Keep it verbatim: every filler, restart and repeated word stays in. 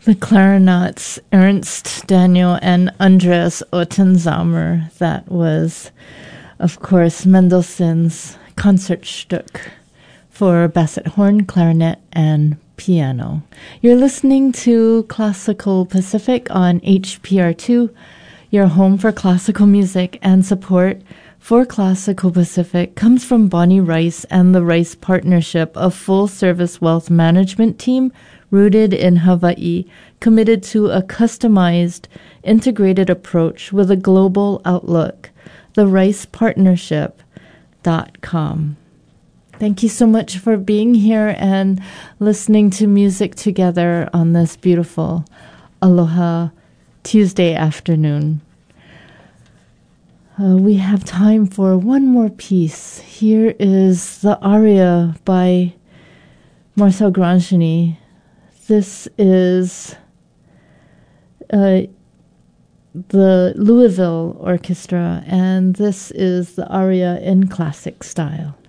The clarinets, Ernst Daniel and Andreas Ottenzamer. That was, of course, Mendelssohn's Concertstück for basset horn, clarinet, and piano. You're listening to Classical Pacific on H P R two, your home for classical music, and support for Classical Pacific comes from Bonnie Rice and the Rice Partnership, a full-service wealth management team rooted in Hawaii, committed to a customized, integrated approach with a global outlook. the rice partnership dot com. Thank you so much for being here and listening to music together on this beautiful Aloha Tuesday afternoon. Uh, we have time for one more piece. Here is the aria by Marcel Grangeny. This is uh, the Louisville Orchestra, and this is the aria in classic style.